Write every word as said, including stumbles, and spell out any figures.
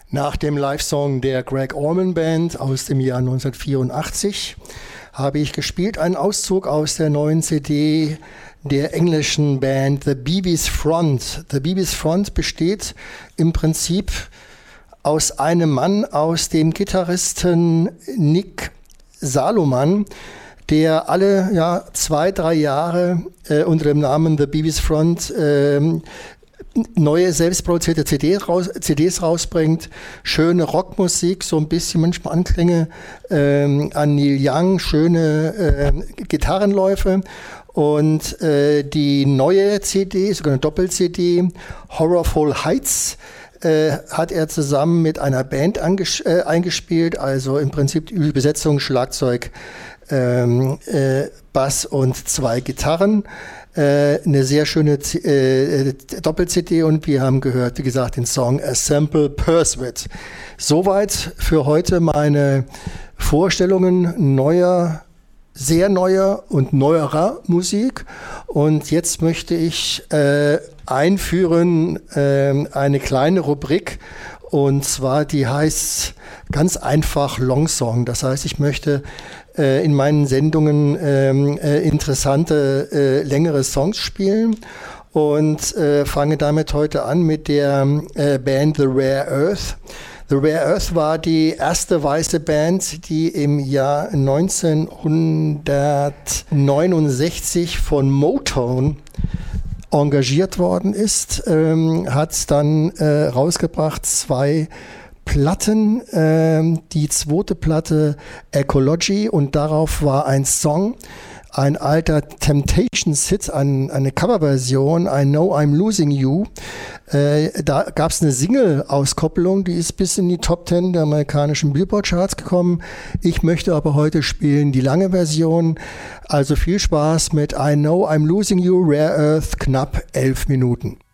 Nach dem Live-Song der Greg Allman Band aus dem Jahr neunzehnhundertvierundachtzig habe ich gespielt einen Auszug aus der neuen C D der englischen Band The Beebe's Front. The Beebe's Front besteht im Prinzip aus einem Mann, aus dem Gitarristen Nick Saloman, der alle ja, zwei, drei Jahre äh, unter dem Namen The Beebe's Front äh, neue selbstproduzierte C Ds, raus, C Ds rausbringt, schöne Rockmusik, so ein bisschen manchmal Anklänge ähm, an Neil Young, schöne äh, Gitarrenläufe. Und äh, die neue C D, sogar eine Doppel-C D, Horrorful Heights, äh, hat er zusammen mit einer Band anges- äh, eingespielt, also im Prinzip die Besetzung Schlagzeug, ähm, äh, Bass und zwei Gitarren. Äh, eine sehr schöne äh, Doppel-C D und wir haben gehört, wie gesagt, den Song A Sample Pursuit. Soweit für heute meine Vorstellungen neuer, sehr neuer und neuerer Musik. Und jetzt möchte ich äh, einführen äh, eine kleine Rubrik, und zwar die heißt ganz einfach Long Song. Das heißt, ich möchte äh, in meinen Sendungen ähm, äh, interessante, äh, längere Songs spielen und äh, fange damit heute an mit der äh, Band The Rare Earth. The Rare Earth war die erste weiße Band, die im Jahr neunzehnhundertneunundsechzig von Motown engagiert worden ist, ähm, hat dann äh, rausgebracht zwei Platten, ähm, die zweite Platte Ecology, und darauf war ein Song, ein alter Temptations-Hit, ein, eine Coverversion, I Know I'm Losing You. Äh, da gab es eine Single-Auskopplung, die ist bis in die Top Ten der amerikanischen Billboard-Charts gekommen. Ich möchte aber heute spielen die lange Version. Also viel Spaß mit I Know I'm Losing You, Rare Earth, knapp elf Minuten.